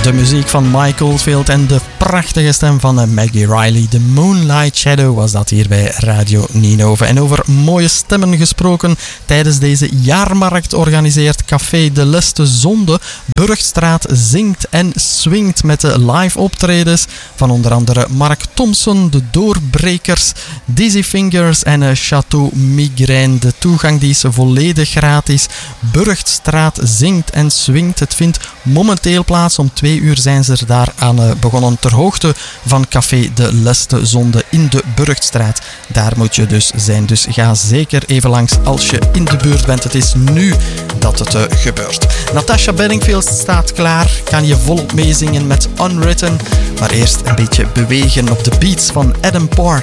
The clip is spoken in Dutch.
De muziek van Mike Oldfield en de prachtige stem van Maggie Riley. The Moonlight Shadow was dat hier bij Radio Ninove. En over mooie stemmen gesproken, tijdens deze jaarmarkt organiseert Café de Leste Zonde Burgstraat zingt en swingt met de live optredens van onder andere Mark Thompson, de Doorbrekers, Dizzy Fingers en Chateau Migraine. De toegang die is volledig gratis. Burgstraat zingt en swingt. Het vindt momenteel plaats. Om 2 uur zijn ze er daar aan begonnen ter hoogte van Café de Leste Zonde in de Burgstraat. Daar moet je dus zijn. Dus ga zeker even langs als je in de buurt bent. Het is nu dat het gebeurt. Natasha Bedingfield staat klaar. Kan je volop meezingen met Unwritten. Maar eerst een beetje bewegen op de beats van Adam Park.